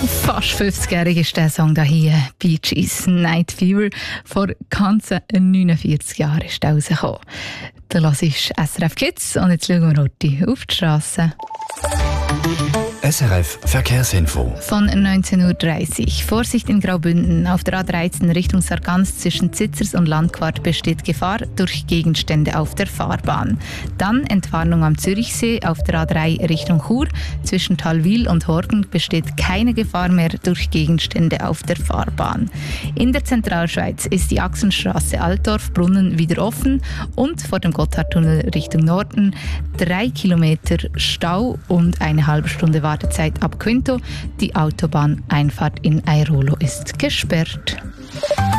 Fast 50-jährig ist der Song da hier, Bee Gees Night Fever. Vor ganzen 49 Jahren ist er rausgekommen. Da hörst du SRF Kids und jetzt schauen wir heute auf die Straße. SRF Verkehrsinfo. Von 19.30 Uhr. Vorsicht in Graubünden. Auf der A13 Richtung Sargans zwischen Zitzers und Landquart besteht Gefahr durch Gegenstände auf der Fahrbahn. Dann Entwarnung am Zürichsee. Auf der A3 Richtung Chur zwischen Talwil und Horgen besteht keine Gefahr mehr durch Gegenstände auf der Fahrbahn. In der Zentralschweiz ist die Achsenstraße Altdorf-Brunnen wieder offen und vor dem Gotthardtunnel Richtung Norden 3 Kilometer Stau und eine halbe Stunde Wartezeit ab Quinto. Die Autobahneinfahrt in Airolo ist gesperrt.